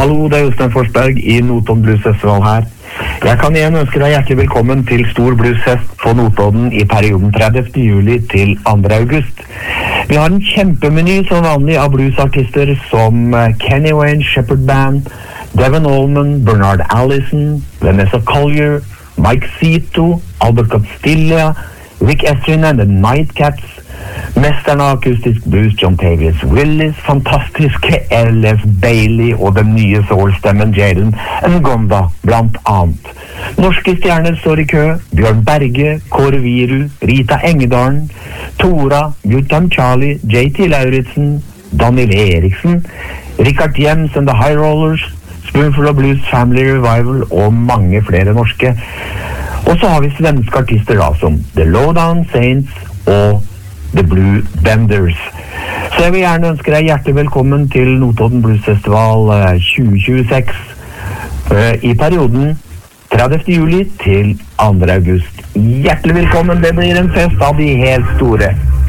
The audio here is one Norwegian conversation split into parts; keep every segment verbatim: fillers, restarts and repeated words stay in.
Hallo, det er Jostein Forsberg i Notodden Blues Festival her. Jeg kan igjen ønske deg hjertelig velkommen til Stor Bluesfest på Notodden i perioden tredivte juli til andre august. Vi har en kjempemeny som vanlig av bluesartister som Kenny Wayne Shepherd Band, Devon Allman, Bernard Allison, Vanessa Collier, Mike Zito, Albert Castilla, Rick Estrin and the Nightcats, mesteren av akustisk blues John Tavius Willis, fantastiske L F Bailey og den nye soul-stemmen Jaden Ngonda, blant annet. Norske stjerner står i kø, Bjørn Berge, Kåre Viru, Rita Engedalen, Tora, Guttam Charlie, J T Lauritsen, Daniel Eriksen, Richard Jems and the High Rollers, Spoonful of Blues Family Revival og mange flere norske. Og så har vi svenske artister da, som The Lowdown Saints og The Blue Benders. Så jeg vil gjerne ønske deg hjertelig velkommen til Notodden Blues Festival tjue tjueseks i perioden tredivte juli til andre august. Hjertelig velkommen, det blir en fest av de helt store.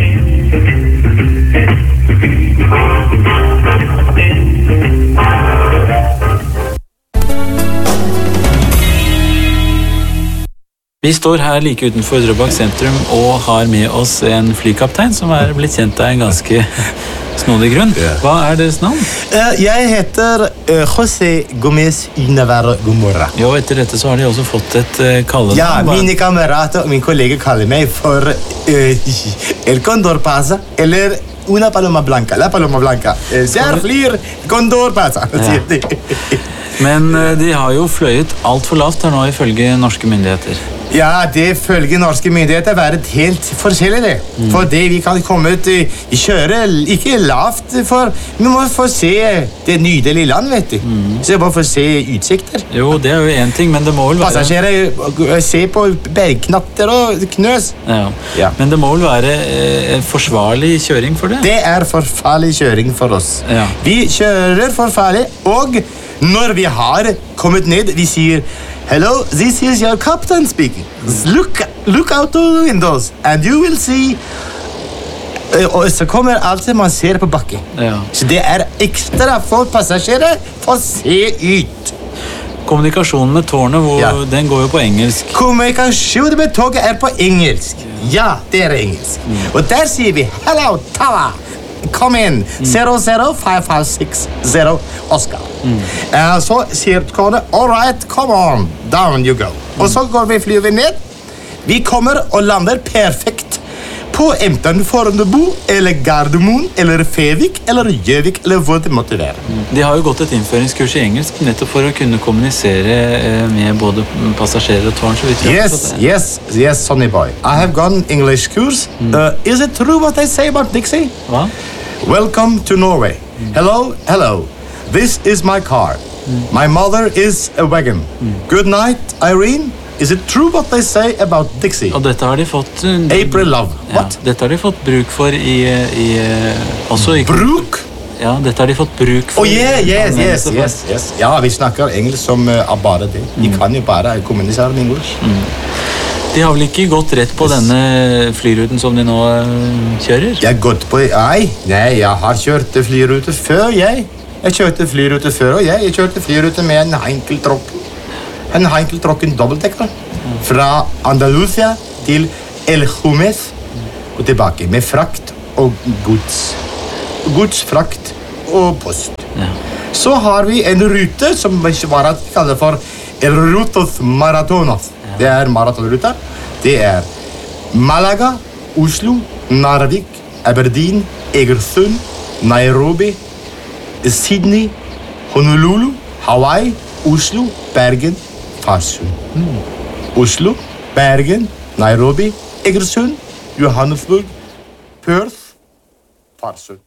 Vi står her like utenfor Drøbak sentrum og har med oss en flykaptein som er blitt kjent av en ganske snodig grunn. Hva er deres navn? Uh, jeg heter uh, José Gómez y Navarro Gomorra. Jo, etter dette så har de også fått et uh, kallenavn. Ja, mine kamerater og min kollega kaller meg for uh, El Condor Pasa, eller Una Paloma Blanca, La Paloma Blanca. Uh, Der flyr Condor Pasa, sier de. Men uh, de har jo fløyet alt for lavt her nå ifølge norske myndigheter. Ja, det følger norske myndigheter være helt forskjellig det. Mm. Fordi vi kan komme ut i kjøre ikke lavt, for vi må få se det nydelige land, vet du. Mm. Så vi må få se utsikter. Jo, det er jo en ting, men det må vel være... Passasjerer se på bergknatter og knøs. Ja. Ja. Men det må vel være eh, forsvarlig kjøring for det? Det er forsvarlig kjøring for oss. Ja. Vi kjører forsvarlig, og når vi har kommet ned, vi sier... Hello, this is your captain speaking. Look, look out the windows, and you will see... Uh, og så kommer alt man ser på bakken. Ja. Så det er ekstra for passasjerer for å se ut. Kommunikasjonen med tårnet, hvor, ja. Den går jo på engelsk. Kommunikasjonen med toget er på engelsk. Ja, det er engelsk. Mm. Og der sier vi, hello, Tower. Kom inn, zero zero five five six zero Oscar. Mm. Uh, så sier kone, all right, come on, down you go. Mm. Og så går vi flyver ned. Vi kommer og lander perfekt på enten Fornebu, eller Gardermoen, eller Fevik, eller Gjøvik, eller hvor det måtte være. Mm. De har jo gått et innføringskurs i engelsk, nettopp for å kunne kommunisere med både passasjerer og tårn. Så vidt yes, yes, yes, Sonny boy. I have gone English course. Mm. Uh, is it true what they say about Dixie? Hva? Welcome to Norway. Mm. Hello, hello. This is my car. Mm. My mother is a wagon. Mm. Good night, Irene. Is it true what they say about Dixie? Og dette har de fått... Uh, April Love. What? Ja, dette har de fått bruk for i... i også i bruk? Ja, dette har de fått bruk for... Oh, yeah, yes, yes, yes, yes. Ja, vi snakker engelsk som uh, bare det. De mm. kan jo bare kommunisere med engelsk. Mm. De har vel ikke gått rett på denne flyruten som de nå uh, kjører? Jeg har gått på... Nei, nei, jeg har kjørt flyrute før, jeg. Jeg kjørte flyrute før, og jeg. Jeg kjørte flyrute med en Heinkel-tråk. En Heinkel-tråk, en dobbeltdekker. Mm. Fra Andalusia til El Jumes og tilbake, med frakt og gods. Gods, frakt og post. Ja. Så har vi en rute som vi kaller for El Rutos Maratonos. Det er maratonruta. Det er Malaga, Oslo, Narvik, Aberdeen, Egersund, Nairobi, Sydney, Honolulu, Hawaii, Oslo, Bergen, Farsund. Mm. Oslo, Bergen, Nairobi, Egersund, Johannesburg, Perth, Farsund.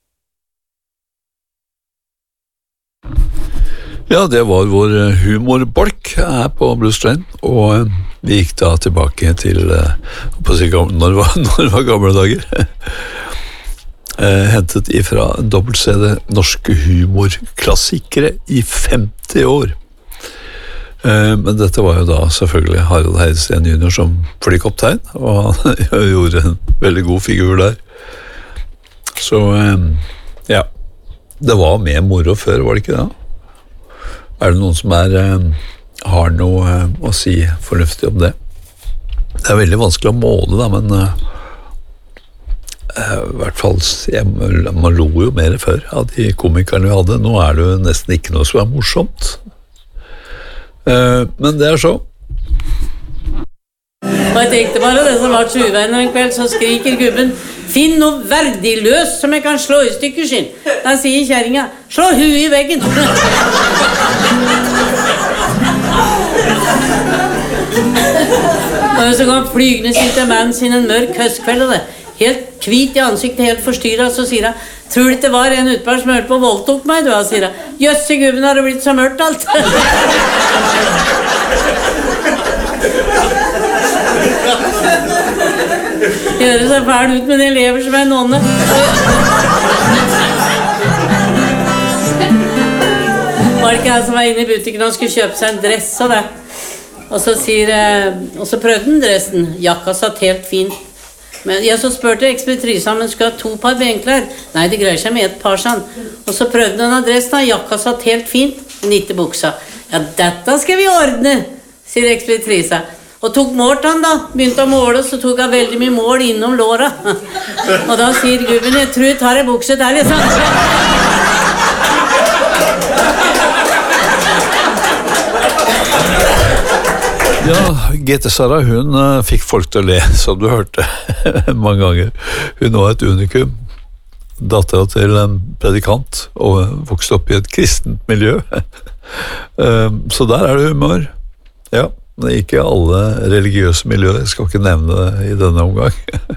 Ja, det var vår humorbolk her på Blues Train, og vi gikk da tilbake til, på å si, når det var, når det var gamle dager, hentet ifra dobbelt-C D norske humorklassikere i femti år. Men dette var jo da selvfølgelig Harald Heidsten junior som flykaptein, og han gjorde en veldig god figur der. Så ja, det var mer moro før, var det ikke det? er det noen som er, har noe å si fornuftig om det. Det er veldig vanskelig å måle da, men uh, i hvert fall, jeg, man lo jo mer før av de komikerne vi hadde. Nå er det jo nesten ikke noe som er morsomt. Uh, men det er så. Og jeg tenkte bare det som var tjuveien en kveld, så skriker gubben: «Finn noe verdiløst som jeg kan slå i stykker sin!» Da sier kjæringa: «Slå huet i veggen!» Og så kom flygende sitter mannen sin en mørk høstkveld, og det helt hvit i ansiktet, helt forstyrret, så sier han: «Tror du det var en utbar som hørte på og voldtok meg?» Du har, sier han. «Jøsse gubben, har det blitt så mørkt alt!» Gjøre seg fæl ut med de elever som er nonne. Var det ikke han som var inne i butikken og skulle kjøpe seg en dress og det? Og så sier og så prøvde han dressen. Jakka satt helt fint. Men jeg så spurte ekspeditrisen om han skulle ha to par benklær. Nei, det greier seg med et par, sånn. Og så prøvde han av dressen, og jakka satt helt fint. Nitte buksa. Ja, dette skal vi ordne, sier ekspeditrisen. Og tok målt han da, begynte å måle, så tok han veldig mye mål innom låra. Og da sier gubben: «Jeg tror jeg tar en bukse der, liksom.» Ja, G T Sara, hun uh, fikk folk til å le, som du hørte mange ganger. Hun var et unikum. Datteren til en predikant, og vokste opp i et kristent miljø. uh, så der er det humør. Ja. Det er ikke alle religiøse miljøer, jeg skal ikke nevne det i denne omgang.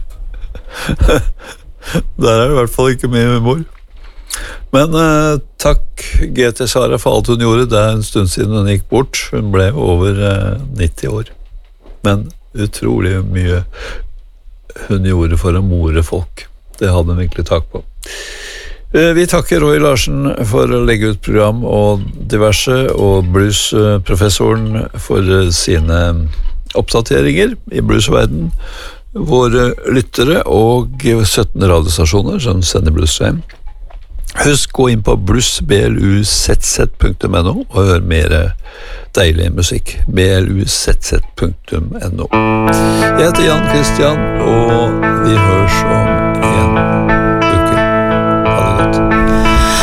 Der er det i hvert fall ikke mye humor. Men eh, takk G T Sara for alt hun gjorde. Det er en stund siden hun gikk bort. Hun ble over eh, nitti år. Men utrolig mye hun gjorde for å more folk. Det hadde hun virkelig takk på. Vi takker Roy Larsen for å legge ut program og diverse, og bluesprofessoren for sine oppdateringer i bluesverden, våre lyttere og sytten radiostasjoner som sender bluesstream. Husk gå inn på blues b l u z z punktum n o og hør mer deilig musikk. b l u z z punktum n o. Jeg heter Jan Christian, og vi høres om igjen.